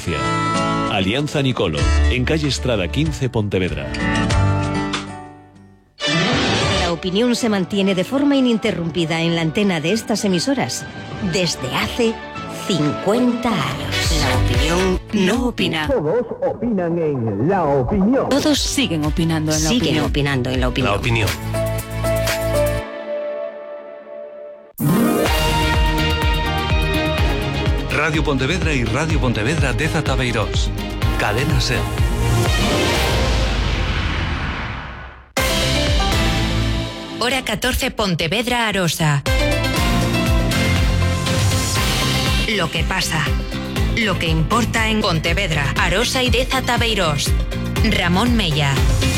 Valencia. Alianza Nicolo, en calle Estrada 15, Pontevedra. La opinión se mantiene de forma ininterrumpida en la antena de estas emisoras desde hace 50 años. La opinión no opina. Todos opinan en La Opinión. Todos siguen opinando en la opinión. Siguen opinando en la opinión. La opinión. Radio Pontevedra y Radio Pontevedra Deza Tabeirós. Cadena SER. Hora 14, Pontevedra, Arosa. Lo que pasa. Lo que importa en Pontevedra, Arosa y Deza Tabeirós. Ramón Mella.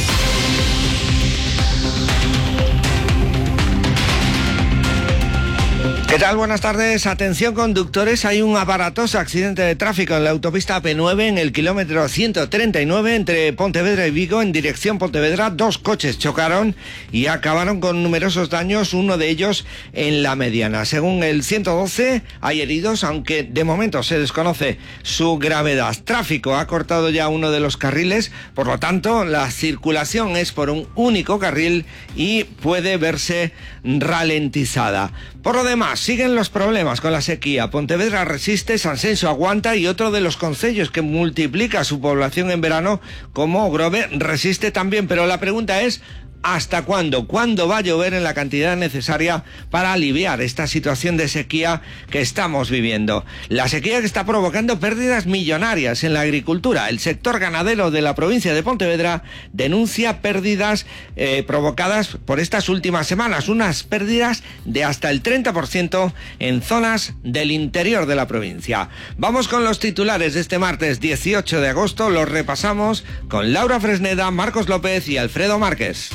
¿Qué tal? Buenas tardes. Atención conductores, hay un aparatoso accidente de tráfico en la autopista AP9 en el kilómetro 139 entre Pontevedra y Vigo en dirección Pontevedra. Dos coches chocaron y acabaron con numerosos daños, uno de ellos en la mediana. Según el 112 hay heridos, aunque de momento se desconoce su gravedad. Tráfico ha cortado ya uno de los carriles, por lo tanto la circulación es por un único carril y puede verse ralentizada. Por lo demás, siguen los problemas con la sequía. Pontevedra resiste, Sanxenxo aguanta y otro de los concellos que multiplica su población en verano, como Grove, resiste también. Pero la pregunta es, ¿hasta cuándo? ¿Cuándo va a llover en la cantidad necesaria para aliviar esta situación de sequía que estamos viviendo? La sequía que está provocando pérdidas millonarias en la agricultura. El sector ganadero de la provincia de Pontevedra denuncia pérdidas provocadas por estas últimas semanas. Unas pérdidas de hasta el 30% en zonas del interior de la provincia. Vamos con los titulares de este martes 18 de agosto. Los repasamos con Laura Fresneda, Marcos López y Alfredo Márquez.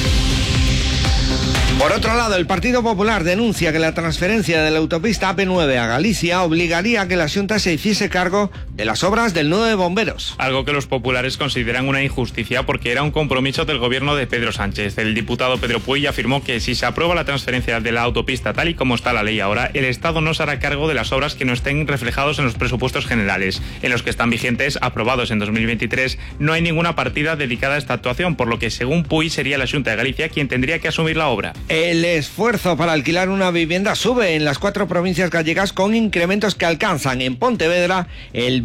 Por otro lado, el Partido Popular denuncia que la transferencia de la autopista AP9 a Galicia obligaría a que la Xunta se hiciese cargo de las obras del nudo de bomberos. Algo que los populares consideran una injusticia porque era un compromiso del gobierno de Pedro Sánchez. El diputado Pedro Puig afirmó que si se aprueba la transferencia de la autopista tal y como está la ley ahora, el Estado no se hará cargo de las obras que no estén reflejados en los presupuestos generales. En los que están vigentes, aprobados en 2023, no hay ninguna partida dedicada a esta actuación, por lo que según Puig sería la Xunta de Galicia quien tendría que asumir la obra. El esfuerzo para alquilar una vivienda sube en las 4 provincias gallegas con incrementos que alcanzan en Pontevedra el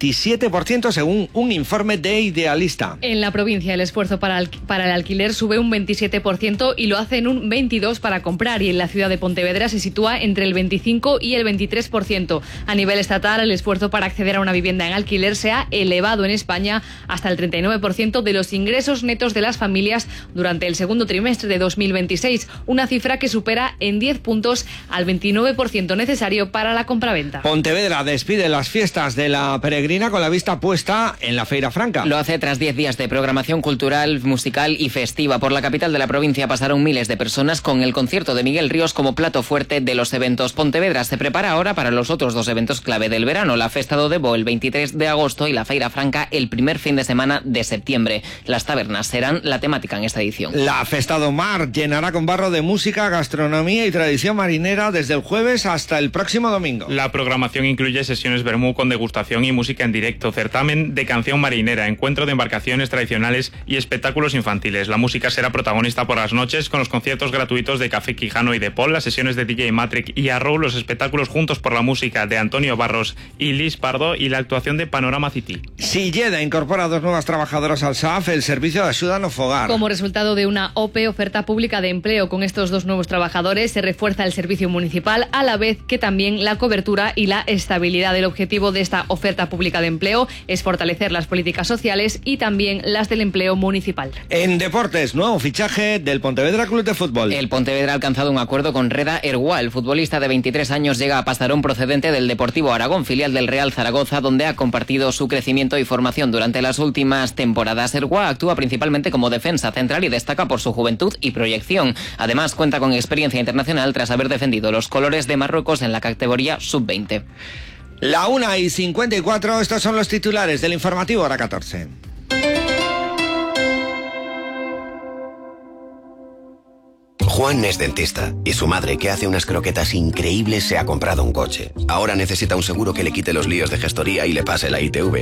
27% según un informe de Idealista. En la provincia el esfuerzo para el alquiler sube un 27% y lo hace en un 22% para comprar, y en la ciudad de Pontevedra se sitúa entre el 25% y el 23%. A nivel estatal el esfuerzo para acceder a una vivienda en alquiler se ha elevado en España hasta el 39% de los ingresos netos de las familias durante el segundo trimestre de 2026, una cifra que supera en 10 puntos al 29% necesario para la compraventa. Pontevedra despide las fiestas de la peregrina con la vista puesta en la Feira Franca. Lo hace tras 10 días de programación cultural, musical y festiva. Por la capital de la provincia pasaron miles de personas con el concierto de Miguel Ríos como plato fuerte de los eventos. Pontevedra se prepara ahora para los otros dos eventos clave del verano, la Festa do Debo el 23 de agosto y la Feira Franca el primer fin de semana de septiembre. Las tabernas serán la temática en esta edición. La Festa do Mar llenará con barro de música, gastronomía y tradición marinera desde el jueves hasta el próximo domingo. La programación incluye sesiones vermú con degustación y música en directo, certamen de canción marinera, encuentro de embarcaciones tradicionales y espectáculos infantiles. La música será protagonista por las noches con los conciertos gratuitos de Café Quijano y de Paul, las sesiones de DJ Matrix y Arrow, los espectáculos Juntos por la Música de Antonio Barros y Liz Pardo y la actuación de Panorama City. Silleda incorpora 2 nuevas trabajadoras al SAF, el servicio de ayuda no fogar. Como resultado de una OPE, oferta pública de empleo, con estos 2 nuevos trabajadores se refuerza el servicio municipal, a la vez que también la cobertura y la estabilidad. El objetivo de esta oferta pública de empleo es fortalecer las políticas sociales y también las del empleo municipal. En deportes, nuevo fichaje del Pontevedra Club de Fútbol. El Pontevedra ha alcanzado un acuerdo con Reda Erguá. El futbolista de 23 años llega a Pasarón procedente del Deportivo Aragón, filial del Real Zaragoza, donde ha compartido su crecimiento y formación durante las últimas temporadas. Erguá actúa principalmente como defensa central y destaca por su juventud y proyección. Además, cuenta con experiencia internacional tras haber defendido los colores de Marruecos en la categoría sub-20. La 1:54, estos son los titulares del informativo Hora 14. Juan es dentista y su madre, que hace unas croquetas increíbles, se ha comprado un coche. Ahora necesita un seguro que le quite los líos de gestoría y le pase la ITV.